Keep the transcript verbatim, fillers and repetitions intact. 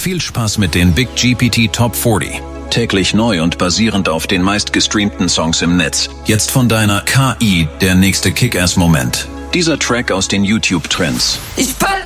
Viel Spaß mit den Big G P T Top vierzig. Täglich neu und basierend auf den meistgestreamten Songs im Netz. Jetzt von deiner K I der nächste Kick-Ass-Moment. Dieser Track aus den YouTube-Trends. Ich fall